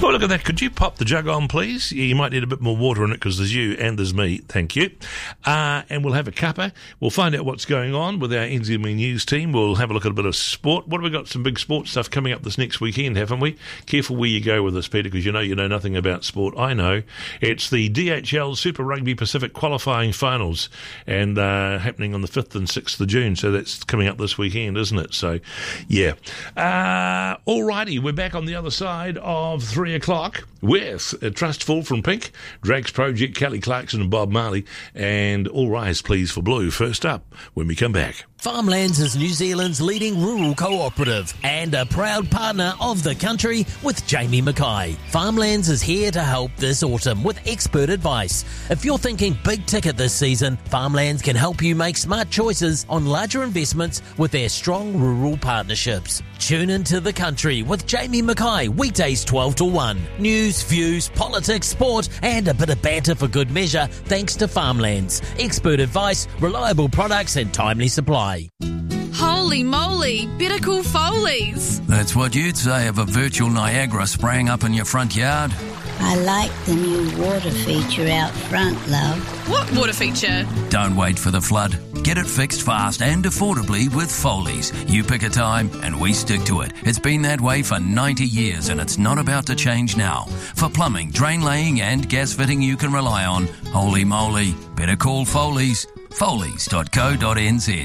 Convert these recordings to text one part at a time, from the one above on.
Oh, look at that. Could you pop the jug on, please? Yeah, you might need a bit more water in it because there's you and there's me. Thank you. And we'll have a cuppa. We'll find out what's going on with our NZME News team. We'll have a look at a bit of sport. What have we got? Some big sports stuff coming up this next weekend, haven't we? Careful where you go with this, Peter, because you know nothing about sport. I know. It's the DHL Super Rugby Pacific qualifying finals and happening on the 5th and 6th of June. So that's coming up this weekend, isn't it? So, yeah. Alrighty, we're back on the other side of 3 o'clock with Trustful from Pink, Drax Project, Kelly Clarkson and Bob Marley, and All Rise Please for Blue. First up, when we come back. Farmlands is New Zealand's leading rural cooperative and a proud partner of the country with Jamie Mackay. Farmlands is here to help this autumn with expert advice. If you're thinking big ticket this season, Farmlands can help you make smart choices on larger investments with their strong rural partnerships. Tune into the country with Jamie Mackay, weekdays 12 to 1. News, views, politics, sport, and a bit of banter for good measure thanks to Farmlands. Expert advice, reliable products and timely supply. Holy moly, better call Foley's. That's what you'd say of a virtual Niagara spraying up in your front yard. I like the new water feature out front, love. What water feature? Don't wait for the flood. Get it fixed fast and affordably with Foley's. You pick a time and we stick to it. It's been that way for 90 years and it's not about to change now. For plumbing, drain laying and gas fitting you can rely on, holy moly, better call Foley's. Foley's.co.nz.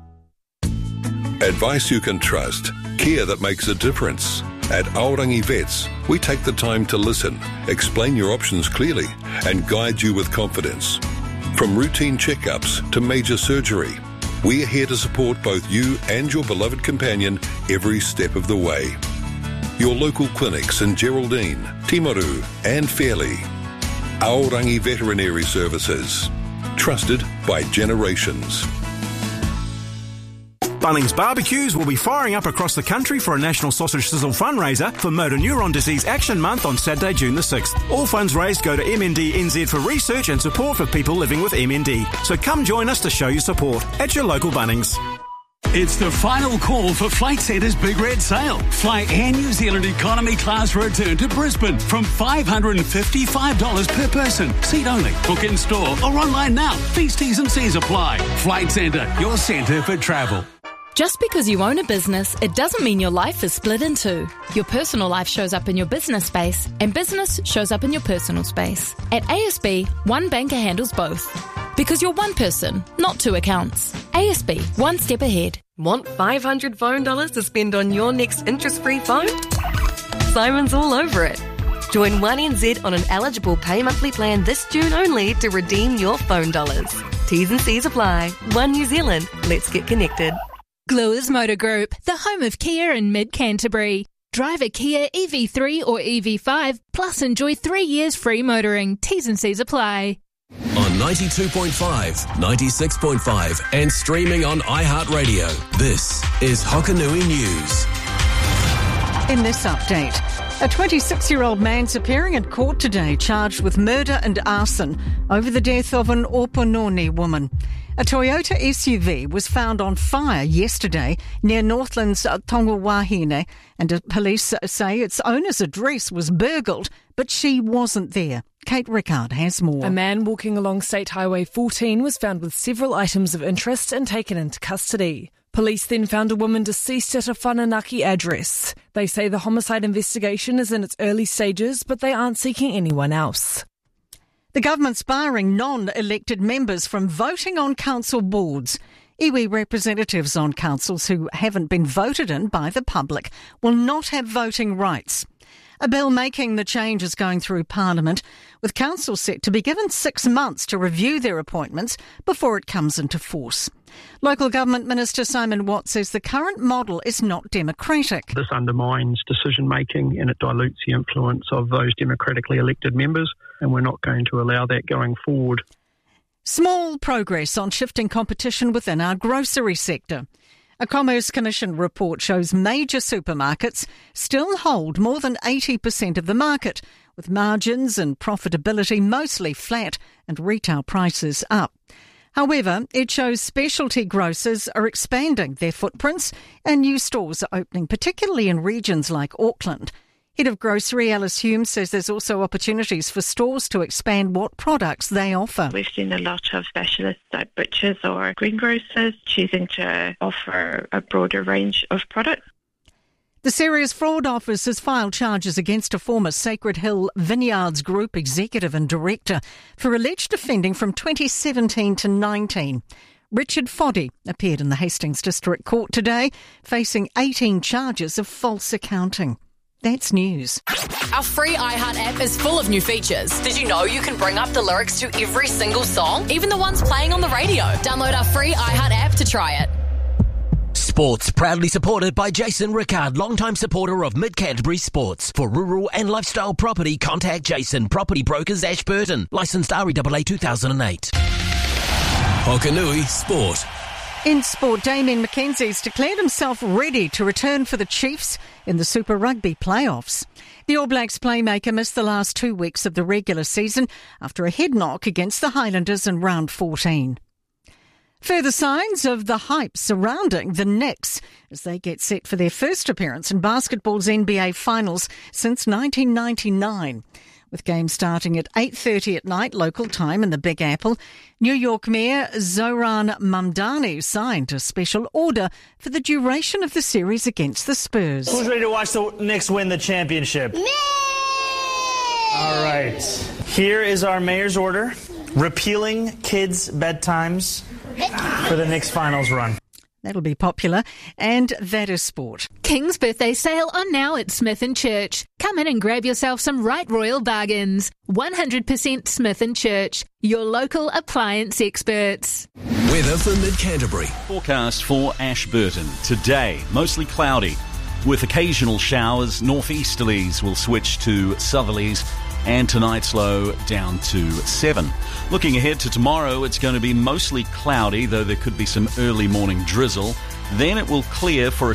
Advice you can trust. Care that makes a difference. At Aorangi Vets, we take the time to listen, explain your options clearly, and guide you with confidence. From routine checkups to major surgery, we are here to support both you and your beloved companion every step of the way. Your local clinics in Geraldine, Timaru, and Fairley. Aorangi Veterinary Services. Trusted by generations. Bunnings Barbecues will be firing up across the country for a National Sausage Sizzle fundraiser for Motor Neuron Disease Action Month on Saturday, June the 6th. All funds raised go to MND NZ for research and support for people living with MND. So come join us to show your support at your local Bunnings. It's the final call for Flight Centre's Big Red Sale. Fly Air New Zealand economy class return to Brisbane from $555 per person. Seat only. Book in store or online now. Fees, T's and C's apply. Flight Centre, your centre for travel. Just because you own a business, it doesn't mean your life is split in two. Your personal life shows up in your business space, and business shows up in your personal space. At ASB, one banker handles both. Because you're one person, not two accounts. ASB, one step ahead. Want 500 phone dollars to spend on your next interest-free phone? Simon's all over it. Join 1NZ on an eligible pay monthly plan this June only to redeem your phone dollars. T's and C's apply. One New Zealand. Let's get connected. Gluers Motor Group, the home of Kia in mid-Canterbury. Drive a Kia EV3 or EV5, plus enjoy 3 years free motoring. T's and C's apply. On 92.5, 96.5 and streaming on iHeartRadio, this is Hokanui News. In this update, a 26-year-old man's appearing in court today charged with murder and arson over the death of an Opononi woman. A Toyota SUV was found on fire yesterday near Northland's Tongawahine, and police say its owner's address was burgled, but she wasn't there. Kate Rickard has more. A man walking along State Highway 14 was found with several items of interest and taken into custody. Police then found a woman deceased at a Whananaki address. They say the homicide investigation is in its early stages, but they aren't seeking anyone else. The government's barring non-elected members from voting on council boards. Iwi representatives on councils who haven't been voted in by the public will not have voting rights. A bill making the change is going through Parliament, with councils set to be given 6 months to review their appointments before it comes into force. Local Government Minister Simon Watt says the current model is not democratic. This undermines decision-making and it dilutes the influence of those democratically elected members, and we're not going to allow that going forward. Small progress on shifting competition within our grocery sector. A Commerce Commission report shows major supermarkets still hold more than 80% of the market, with margins and profitability mostly flat and retail prices up. However, it shows specialty grocers are expanding their footprints and new stores are opening, particularly in regions like Auckland. Head of Grocery Alice Hume says there's also opportunities for stores to expand what products they offer. We've seen a lot of specialists like butchers or greengrocers choosing to offer a broader range of products. The Serious Fraud Office has filed charges against a former Sacred Hill Vineyards Group executive and director for alleged offending from 2017 to 19. Richard Foddy appeared in the Hastings District Court today, facing 18 charges of false accounting. That's news. Our free iHeart app is full of new features. Did you know you can bring up the lyrics to every single song, even the ones playing on the radio? Download our free iHeart app to try it. Sports proudly supported by Jason Rickard, longtime supporter of Mid-Canterbury Sports. For rural and lifestyle property, contact Jason, Property Brokers, Ashburton. Licensed REAA 2008. Hokanui Sport. In sport, Damien McKenzie's declared himself ready to return for the Chiefs in the Super Rugby playoffs. The All Blacks playmaker missed the last 2 weeks of the regular season after a head knock against the Highlanders in round 14. Further signs of the hype surrounding the Knicks as they get set for their first appearance in basketball's NBA Finals since 1999. With games starting at 8:30 at night local time in the Big Apple, New York Mayor Zohran Mamdani signed a special order for the duration of the series against the Spurs. Who's ready to watch the Knicks win the championship? Me! All right. Here is our mayor's order, repealing kids' bedtimes for the Knicks finals run. That'll be popular. And that is sport. King's birthday sale on now at Smith & Church. Come in and grab yourself some right royal bargains. 100% Smith & Church, your local appliance experts. Weather for Mid-Canterbury. Forecast for Ashburton. Today, mostly cloudy with occasional showers. Northeasterlies will switch to southerlies, and tonight's low down to 7. Looking ahead to tomorrow, it's going to be mostly cloudy, though there could be some early morning drizzle. Then it will clear for a